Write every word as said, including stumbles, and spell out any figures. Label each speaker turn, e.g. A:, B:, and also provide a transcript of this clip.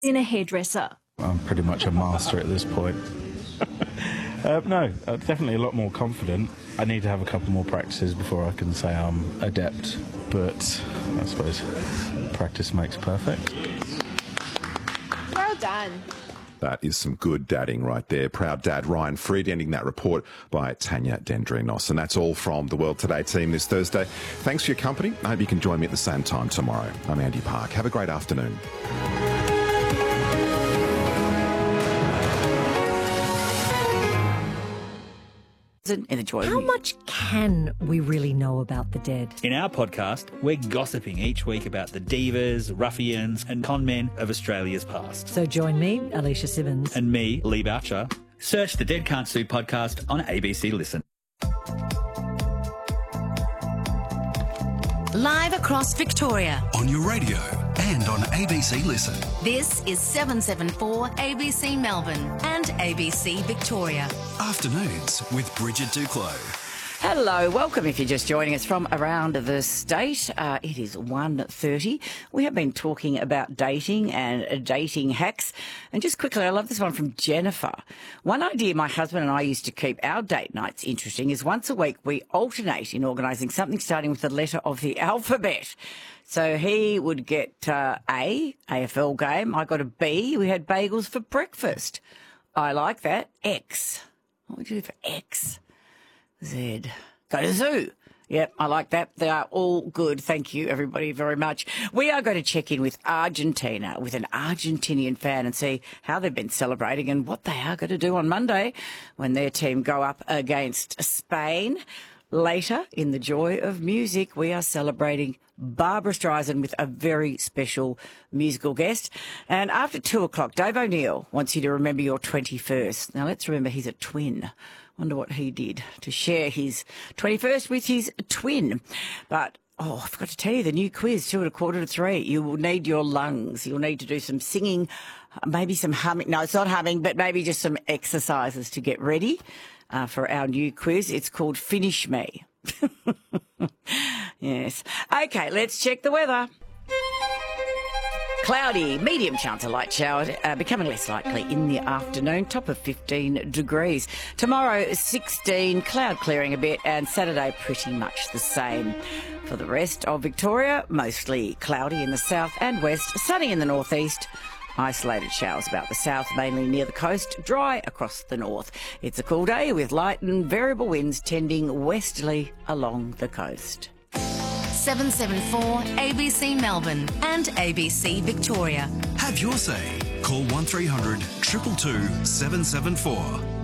A: in a hairdresser.
B: I'm pretty much a master at this point. uh, no, uh, definitely a lot more confident. I need to have a couple more practices before I can say I'm adept, but I suppose practice makes perfect.
C: Well done.
D: That is some good dadding right there. Proud dad Ryan Freed ending that report by Tanya Dendrinos. And that's all from the World Today team this Thursday. Thanks for your company. I hope you can join me at the same time tomorrow. I'm Andy Park. Have a great afternoon.
E: In the joy.
F: How much can we really know about the dead?
G: In our podcast, we're gossiping each week about the divas, ruffians and con men of Australia's past.
F: So join me, Alicia Simmons.
G: And me, Lee Boucher. Search the Dead Can't Sue podcast on A B C Listen.
H: Live across Victoria.
I: On your radio and on A B C Listen.
H: This is seven seven four A B C Melbourne and A B C Victoria.
I: Afternoons with Bridget Duclos.
E: Hello, welcome if you're just joining us from around the state. Uh, it is one thirty. We have been talking about dating and dating hacks. And just quickly, I love this one from Jennifer. One idea my husband and I used to keep our date nights interesting is once a week we alternate in organising something starting with the letter of the alphabet. So he would get uh, A, A F L game. I got a B. We had bagels for breakfast. I like that. X. What would you do for X? Z. Go to zoo. Yep, I like that. They are all good. Thank you, everybody, very much. We are going to check in with Argentina, with an Argentinian fan, and see how they've been celebrating and what they are going to do on Monday when their team go up against Spain. Later, in the joy of music, we are celebrating Barbra Streisand with a very special musical guest. And after two o'clock, Dave O'Neill wants you to remember your twenty-first. Now, let's remember he's a twin. Wonder what he did to share his twenty-first with his twin. But, oh, I forgot to tell you, the new quiz, two and a quarter to three. You will need your lungs. You'll need to do some singing, maybe some humming. No, it's not humming, but maybe just some exercises to get ready uh, for our new quiz. It's called Finish Me. Yes. Okay, let's check the weather. Cloudy, medium chance of light shower, uh, becoming less likely in the afternoon, top of fifteen degrees. Tomorrow, sixteen, cloud clearing a bit, and Saturday pretty much the same. For the rest of Victoria, mostly cloudy in the south and west, sunny in the northeast. Isolated showers about the south, mainly near the coast, dry across the north. It's a cool day with light and variable winds tending westerly along the coast.
H: seven seven four A B C Melbourne and A B C Victoria.
I: Have your say. Call one three hundred two two two seven seven four.